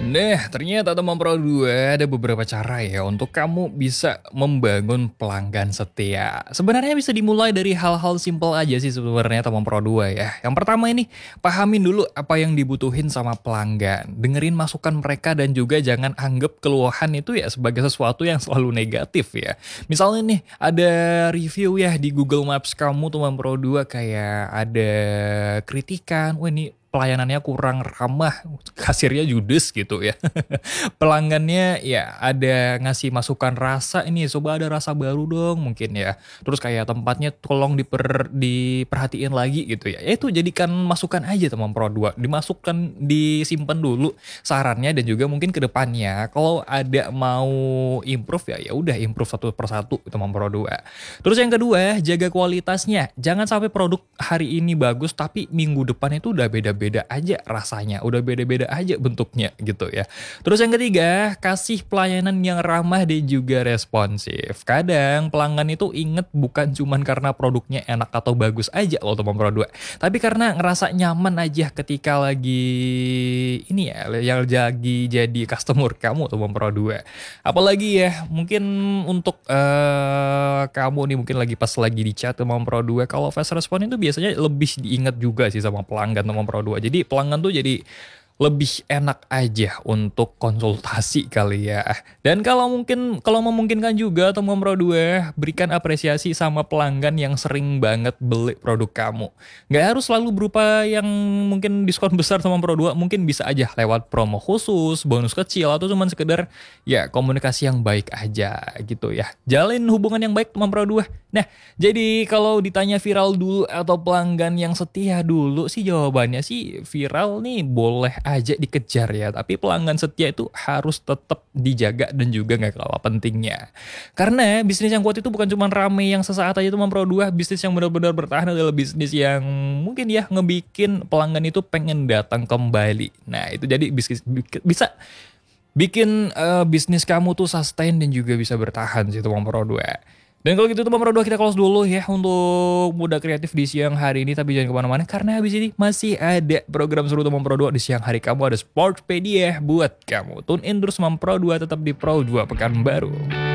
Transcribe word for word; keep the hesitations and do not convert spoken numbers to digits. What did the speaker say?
Nah, ternyata teman Pro dua ada beberapa cara ya untuk kamu bisa membangun pelanggan setia. Sebenarnya bisa dimulai dari hal-hal simpel aja sih sebenarnya teman Pro dua ya. Yang pertama ini, pahamin dulu apa yang dibutuhin sama pelanggan. Dengerin masukan mereka dan juga jangan anggap keluhan itu ya sebagai sesuatu yang selalu negatif ya. Misalnya nih, ada review ya di Google Maps kamu teman Pro dua kayak ada kritikan, wah ini pelayanannya kurang ramah, kasirnya judes gitu ya. Pelanggannya ya ada ngasih masukan rasa ini, coba ada rasa baru dong mungkin ya. Terus kayak tempatnya tolong diper, diperhatiin lagi gitu ya. Ya itu jadikan masukan aja teman Pro dua, dimasukkan, disimpan dulu sarannya dan juga mungkin ke depannya kalau ada mau improve ya ya udah improve satu persatu teman Pro dua. Terus yang kedua, jaga kualitasnya. Jangan sampai produk hari ini bagus tapi minggu depan itu udah beda beda aja rasanya, udah beda-beda aja bentuknya gitu ya. Terus yang ketiga, kasih pelayanan yang ramah dan juga responsif. Kadang pelanggan itu inget bukan cuman karena produknya enak atau bagus aja loh teman Pro dua, tapi karena ngerasa nyaman aja ketika lagi ini ya, yang lagi jadi customer kamu teman Pro dua. Apalagi ya, mungkin untuk uh, kamu nih mungkin lagi pas lagi di chat teman Pro dua, kalau fast response itu biasanya lebih diingat juga sih sama pelanggan teman Pro dua. Jadi pelanggan tuh jadi lebih enak aja untuk konsultasi kali ya. Dan kalau mungkin kalau memungkinkan juga teman Pro dua, berikan apresiasi sama pelanggan yang sering banget beli produk kamu. Nggak harus selalu berupa yang mungkin diskon besar teman Pro dua, mungkin bisa aja lewat promo khusus, bonus kecil, atau cuman sekedar ya komunikasi yang baik aja gitu ya. Jalin hubungan yang baik teman Pro dua. Nah, jadi kalau ditanya viral dulu atau pelanggan yang setia dulu sih, jawabannya sih viral nih boleh aja dikejar ya, tapi pelanggan setia itu harus tetap dijaga dan juga nggak kalah pentingnya. Karena bisnis yang kuat itu bukan cuma rame yang sesaat aja teman Pro dua, bisnis yang benar-benar bertahan adalah bisnis yang mungkin ya ngebikin pelanggan itu pengen datang kembali. Nah, itu jadi bisnis bisa bikin uh, bisnis kamu tuh sustain dan juga bisa bertahan sih teman Pro dua. Dan kalau gitu teman Pro dua, kita close dulu ya untuk Muda Kreatif di siang hari ini. Tapi jangan kemana-mana karena habis ini masih ada program seru teman Pro dua. Di siang hari kamu ada Sportpedia buat kamu. Tune in terus teman Pro dua, tetap di Pro dua Pekanbaru.